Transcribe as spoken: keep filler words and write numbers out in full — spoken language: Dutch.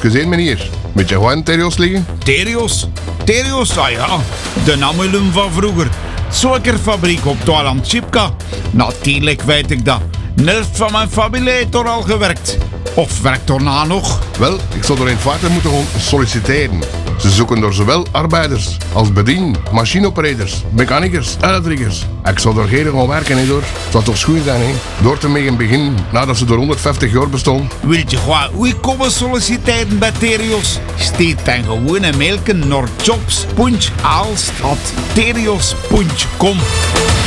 Excuseer meneer, weet je gewoon Terios liggen? Terios? Terios, ah ja, de Namulum van vroeger. Suikerfabriek op Toiland Chipka. Natuurlijk weet ik dat. Nerf van mijn familie heeft er al gewerkt. Of werkt er na nog? Wel, ik zou er in feite moeten gewoon solliciteren. Ze zoeken door zowel arbeiders als bedien, machineoperators, mechanicers, elektrikers. Ik zou er geen gewoon werken, hè, door. Het zou toch schoon zijn, hè? Door te mee in begin, nadat ze er honderdvijftig jaar bestonden. Wil je gewoon hoe komen solliciteren bij Terios? Steed dan gewoon een mailken naar jobs punt aalst at terios punt com.